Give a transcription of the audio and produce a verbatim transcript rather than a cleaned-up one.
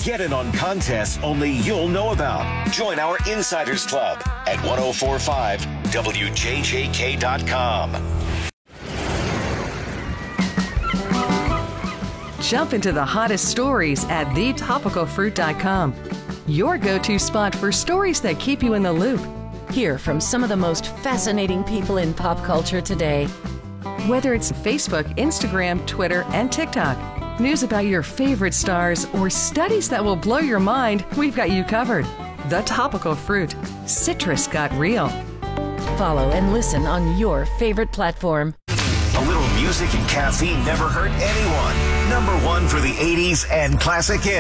Get in on contests only you'll know about. Join our Insiders Club at ten forty-five W J J K dot com. Jump into the hottest stories at the topical fruit dot com. Your go-to spot for stories that keep you in the loop. Hear from some of the most fascinating people in pop culture today. Whether it's Facebook, Instagram, Twitter, and TikTok, news about your favorite stars, or studies that will blow your mind, we've got you covered. The Topical Fruit. Citrus got real. Follow and listen on your favorite platform. A little music and caffeine never hurt anyone. Number one for the eighties and classic hits.